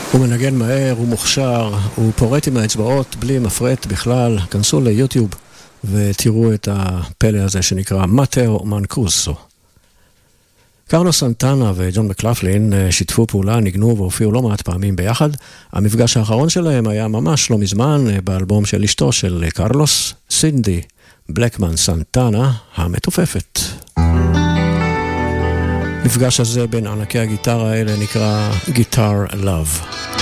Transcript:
הוא מנגן מהר, הוא מוכשר, הוא פורט עם האצבעות בלי מפרט בכלל. כנסו ליוטיוב ותראו את הפלא הזה שנקרא מתאו מנקוסו. קרלוס סנטנה וג'ון מקלפלין שיתפו פעולה, ניגנו והופיעו לא מעט פעמים ביחד. המפגש האחרון שלהם היה ממש לא מזמן באלבום של אשתו של קרלוס, סינדי בלקמן סנטנה המתופפת. המפגש הזה בין ענקי הגיטרה האלה נקרא Guitar Love.